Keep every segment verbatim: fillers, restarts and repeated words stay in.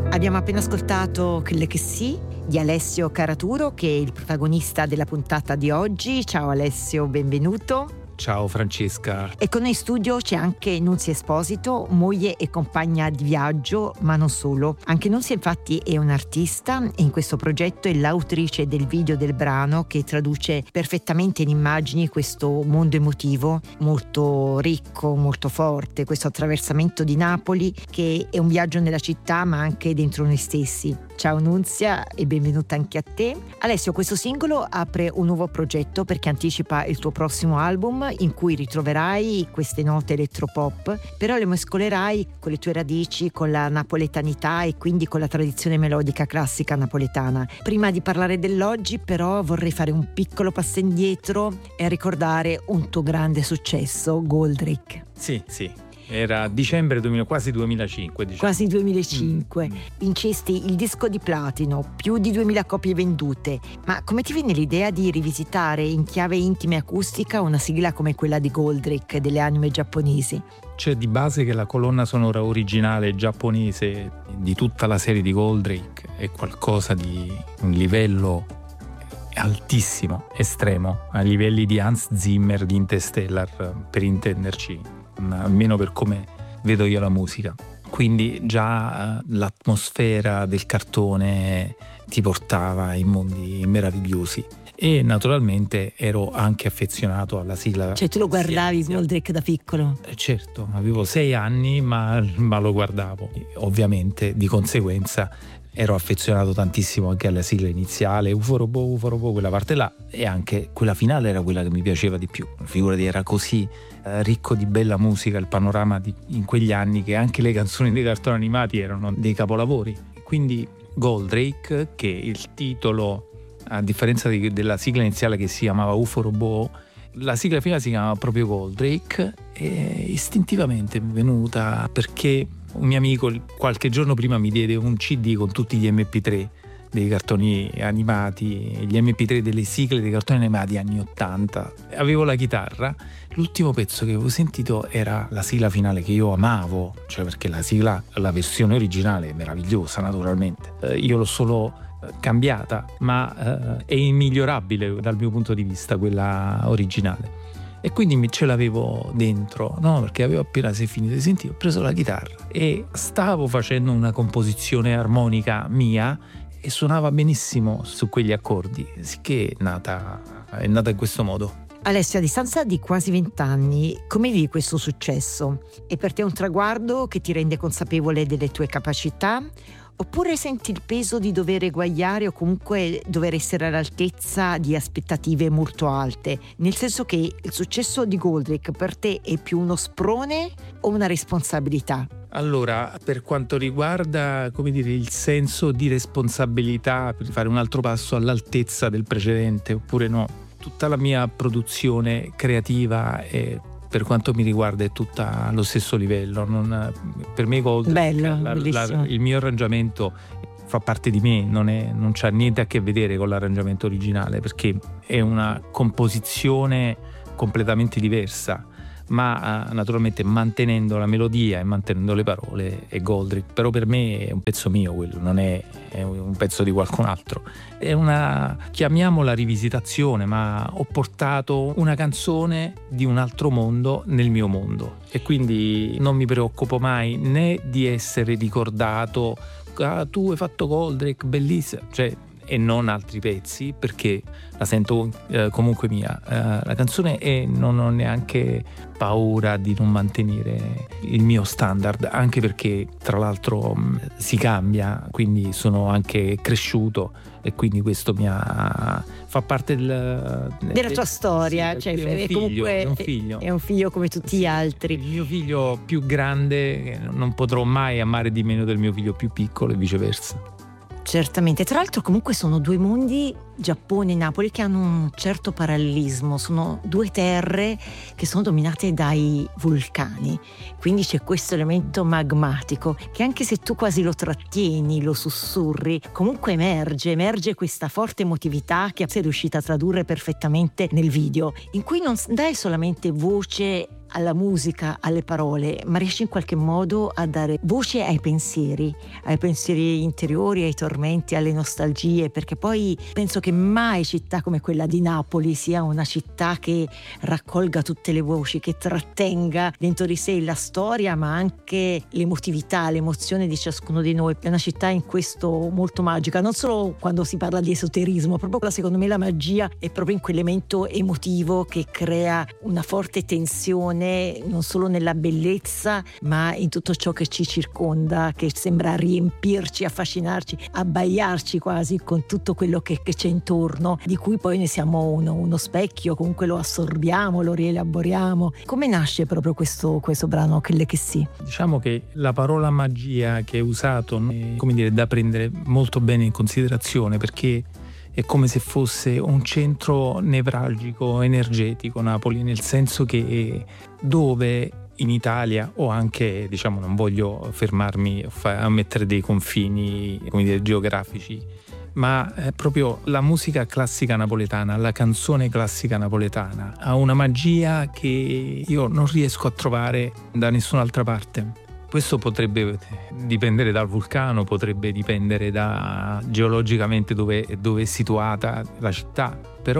Abbiamo appena ascoltato Quelle che sì di Alessio Caraturo, che è il protagonista della puntata di oggi. Ciao Alessio, benvenuto. Ciao Francesca. E con noi in studio c'è anche Nunzia Esposito, moglie e compagna di viaggio, ma non solo. Anche Nunzia infatti è un'artista e in questo progetto è l'autrice del video del brano che traduce perfettamente in immagini questo mondo emotivo molto ricco, molto forte, questo attraversamento di Napoli che è un viaggio nella città ma anche dentro noi stessi. Ciao Nunzia e benvenuta anche a te. Alessio, questo singolo apre un nuovo progetto perché anticipa il tuo prossimo album in cui ritroverai queste note elettropop, però le mescolerai con le tue radici, con la napoletanità e quindi con la tradizione melodica classica napoletana. Prima di parlare dell'oggi però vorrei fare un piccolo passo indietro e ricordare un tuo grande successo, Goldrake. Sì, sì. Era dicembre duemila, quasi duemilacinque, diciamo. Quasi duemilacinque. Mm. Vincesti il disco di platino, più di duemila copie vendute. Ma come ti viene l'idea di rivisitare in chiave intima e acustica una sigla come quella di Goldrake delle anime giapponesi? C'è di base che la colonna sonora originale giapponese di tutta la serie di Goldrake è qualcosa di un livello altissimo, estremo, a livelli di Hans Zimmer di Interstellar, per intenderci, almeno per come vedo io la musica. Quindi già uh, l'atmosfera del cartone ti portava in mondi meravigliosi e naturalmente ero anche affezionato alla sigla. Cioè tu lo guardavi Goldrake da piccolo? Eh, certo, avevo sei anni ma, ma lo guardavo. Ovviamente di conseguenza ero affezionato tantissimo anche alla sigla iniziale, Uforobo, Uforobo, quella parte là, e anche quella finale era quella che mi piaceva di più. Figurati, era così eh, ricco di bella musica il panorama di, in quegli anni, che anche le canzoni dei cartoni animati erano dei capolavori. Quindi Goldrake, che è il titolo, a differenza di, della sigla iniziale che si chiamava Uforobo, la sigla finale si chiamava proprio Goldrake, e istintivamente mi è venuta perché un mio amico qualche giorno prima mi diede un C D con tutti gli M P tre dei cartoni animati, gli M P tre delle sigle dei cartoni animati anni ottanta. Avevo la chitarra, l'ultimo pezzo che avevo sentito era la sigla finale che io amavo, cioè perché la sigla, la versione originale è meravigliosa naturalmente. Eh, io l'ho solo eh, cambiata, ma eh, è immigliorabile dal mio punto di vista quella originale. E quindi ce l'avevo dentro, no? Perché avevo appena finito di sentire, ho preso la chitarra e stavo facendo una composizione armonica mia e suonava benissimo su quegli accordi, sicché è nata, è nata in questo modo. Alessio, a distanza di quasi vent'anni, come vivi questo successo? È per te un traguardo che ti rende consapevole delle tue capacità? Oppure senti il peso di dover eguagliare o comunque dover essere all'altezza di aspettative molto alte? Nel senso che il successo di Goldrake per te è più uno sprone o una responsabilità? Allora, per quanto riguarda, come dire, il senso di responsabilità per fare un altro passo all'altezza del precedente oppure no, tutta la mia produzione creativa è, per quanto mi riguarda, è tutta allo stesso livello. Non, per me Goldrake, Bello, la, la, il mio arrangiamento fa parte di me, non, è, non c'ha niente a che vedere con l'arrangiamento originale, perché è una composizione completamente diversa, ma uh, naturalmente mantenendo la melodia e mantenendo le parole è Goldrake. Però per me è un pezzo mio quello, non è, è un pezzo di qualcun altro. È una, chiamiamola rivisitazione, ma ho portato una canzone di un altro mondo nel mio mondo e quindi non mi preoccupo mai né di essere ricordato, ah, tu hai fatto Goldrake, bellissima, cioè, e non altri pezzi, perché la sento eh, comunque mia eh, la canzone, e non ho neanche paura di non mantenere il mio standard, anche perché tra l'altro mh, si cambia, quindi sono anche cresciuto e quindi questo mi ha fa parte del, della del, tua storia, sì, cioè è, un è, figlio, comunque, è un figlio è un figlio come tutti sì, gli altri. Il mio figlio più grande non potrò mai amare di meno del mio figlio più piccolo e viceversa. Certamente, tra l'altro comunque sono due mondi, Giappone e Napoli, che hanno un certo parallelismo, sono due terre che sono dominate dai vulcani, quindi c'è questo elemento magmatico che anche se tu quasi lo trattieni, lo sussurri, comunque emerge, emerge questa forte emotività che sei riuscita a tradurre perfettamente nel video, in cui non dai solamente voce alla musica, alle parole, ma riesce in qualche modo a dare voce ai pensieri, ai pensieri interiori, ai tormenti, alle nostalgie, perché poi penso che mai città come quella di Napoli sia una città che raccolga tutte le voci, che trattenga dentro di sé la storia, ma anche l'emotività, l'emozione di ciascuno di noi. È una città in questo molto magica, non solo quando si parla di esoterismo, proprio secondo me la magia è proprio in quell'elemento emotivo che crea una forte tensione non solo nella bellezza ma in tutto ciò che ci circonda, che sembra riempirci, affascinarci, abbaiarci quasi con tutto quello che, che c'è intorno, di cui poi ne siamo uno, uno specchio, comunque lo assorbiamo, lo rielaboriamo. Come nasce proprio questo, questo brano Quelle che sì? Diciamo che la parola magia che è usato è, come dire, da prendere molto bene in considerazione, perché è come se fosse un centro nevralgico energetico Napoli, nel senso che dove in Italia, o anche, diciamo, non voglio fermarmi a mettere dei confini, come dire, geografici, ma è proprio la musica classica napoletana, la canzone classica napoletana ha una magia che io non riesco a trovare da nessun'altra parte. Questo potrebbe dipendere dal vulcano, potrebbe dipendere da geologicamente dove, dove è situata la città,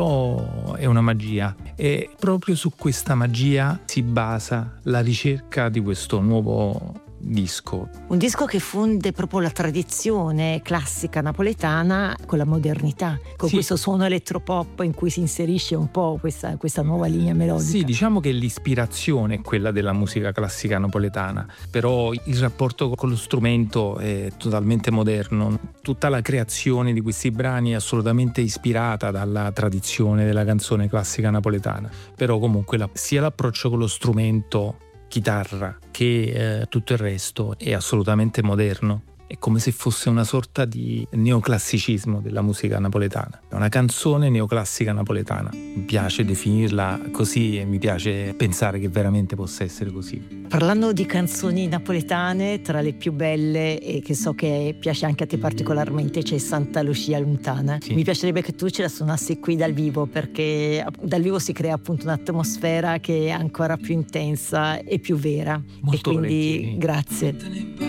però è una magia e proprio su questa magia si basa la ricerca di questo nuovo disco. Un disco che fonde proprio la tradizione classica napoletana con la modernità, con sì. questo suono elettropop in cui si inserisce un po' questa, questa nuova linea melodica. Sì, diciamo che l'ispirazione è quella della musica classica napoletana, però il rapporto con lo strumento è totalmente moderno. Tutta la creazione di questi brani è assolutamente ispirata dalla tradizione della canzone classica napoletana, però comunque la, sia l'approccio con lo strumento chitarra che eh, tutto il resto è assolutamente moderno. È come se fosse una sorta di neoclassicismo della musica napoletana. È una canzone neoclassica napoletana. Mi piace definirla così e mi piace pensare che veramente possa essere così. Parlando di canzoni napoletane, tra le più belle e che so che piace anche a te particolarmente c'è Santa Lucia Lontana. Sì. Mi piacerebbe che tu ce la suonassi qui dal vivo, perché dal vivo si crea appunto un'atmosfera che è ancora più intensa e più vera. Molto e quindi volentieri. Grazie.